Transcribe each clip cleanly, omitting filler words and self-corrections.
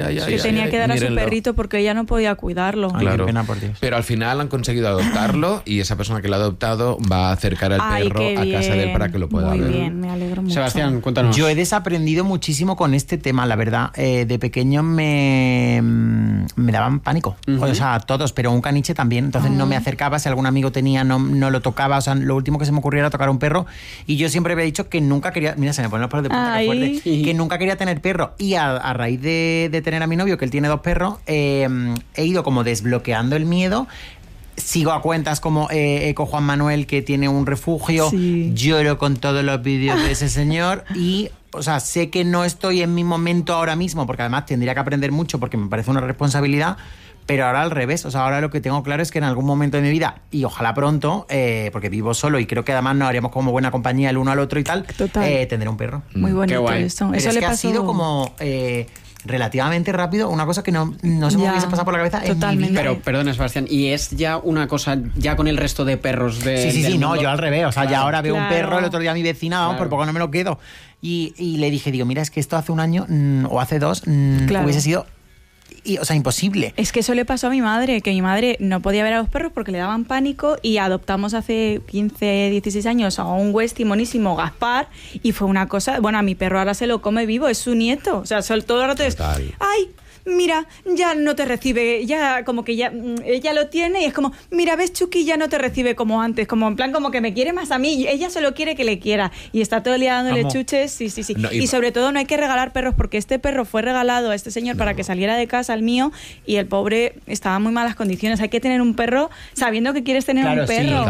que tenía que dar a su perrito porque ella no podía cuidarlo. Claro. Qué pena, por Dios. Pero al final han conseguido adoptarlo y esa persona que lo ha adoptado va a acercar al perro a casa de él para que lo pueda ver. Muy bien, me alegro mucho. Sebastián, cuéntanos. Yo he desaprendido muchísimo con este tema, la verdad. De pequeño me daban pánico. O sea, todos, pero un caniche también. Entonces no me acercaba. Si algún amigo tenía, no lo tocaba. O sea, lo último que se me ocurría era tocar a un perro. Y yo siempre había dicho que nunca quería... Mira, se me ponen los pelos de punta, que fuerte. Que nunca quería tener perro. Y a raíz de tener a mi novio, que él tiene 2 perros, he ido como desbloqueando el miedo. Sigo a cuentas como Eco Juan Manuel, que tiene un refugio. Lloro con todos los vídeos de ese señor y... O sea, sé que no estoy en mi momento ahora mismo, porque además tendría que aprender mucho porque me parece una responsabilidad, pero ahora al revés. O sea, ahora lo que tengo claro es que en algún momento de mi vida, y ojalá pronto, porque vivo solo y creo que además nos haríamos como buena compañía el uno al otro y tal, tendré un perro. Muy bonito. Qué guay. Eso es le que pasó... ha sido como... relativamente rápido, una cosa que no se me hubiese pasado por la cabeza en mi vida. Pero, perdona, Sebastián, ¿y es ya una cosa ya con el resto de perros de Sí, del no, mundo? yo al revés, o sea, ya ahora veo un perro, el otro día mi vecina, Claro. por poco no me lo quedo. Y le dije, mira, es que esto hace un año o hace 2 hubiese sido... o sea, imposible. Es que eso le pasó a mi madre, que mi madre no podía ver a los perros porque le daban pánico y adoptamos hace 15, 16 años a un Westie monísimo, Gaspar, y fue una cosa... Bueno, a mi perro ahora se lo come vivo, es su nieto. O sea, todo el rato es... ¡Ay! Mira, ya no te recibe, ya como que ya ella lo tiene y es como, mira, ves, Chucky ya no te recibe como antes, como en plan como que me quiere más a mí, ella solo quiere que le quiera y está todo el día dándole chuches, sí. No, y sobre todo no hay que regalar perros porque este perro fue regalado a este señor para que saliera de casa, al mío, y el pobre estaba en muy malas condiciones. Hay que tener un perro sabiendo que quieres tener un perro.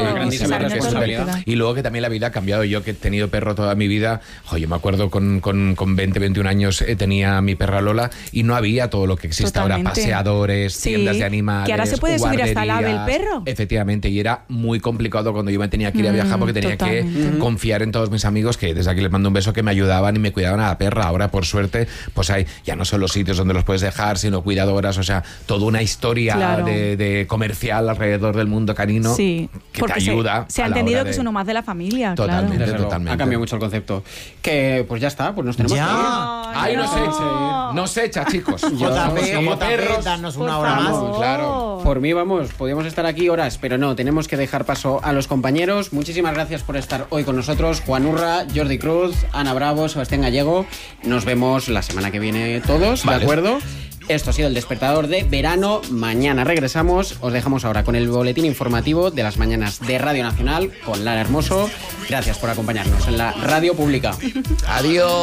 Y luego que también la vida ha cambiado. Yo que he tenido perro toda mi vida, yo me acuerdo con 20, 21 años tenía mi perra Lola y no había todo lo que existe ahora, paseadores, tiendas de animales, que ahora se puede subir hasta el ave el perro. Efectivamente, y era muy complicado cuando yo me tenía que ir a viajar porque tenía que confiar en todos mis amigos, que desde aquí les mando un beso, que me ayudaban y me cuidaban a la perra. Ahora, por suerte, pues hay ya no solo sitios donde los puedes dejar, sino cuidadoras, o sea, toda una historia de comercial alrededor del mundo canino que te ayuda. Se ha entendido que es uno más de la familia. Totalmente. Ha cambiado mucho el concepto. Que pues ya está, pues nos tenemos que ir. ¡Ay, nos echa, chicos! Como perros, darnos una hora más. Claro. Por mí, vamos, podríamos estar aquí horas, pero no, tenemos que dejar paso a los compañeros. Muchísimas gracias por estar hoy con nosotros. Juan Urra, Jordi Cruz, Ana Bravo, Sebastián Gallego. Nos vemos la semana que viene todos, ¿de acuerdo? Esto ha sido el Despertador de verano. Mañana regresamos. Os dejamos ahora con el boletín informativo de las mañanas de Radio Nacional con Lara Hermoso. Gracias por acompañarnos en la radio pública. Adiós.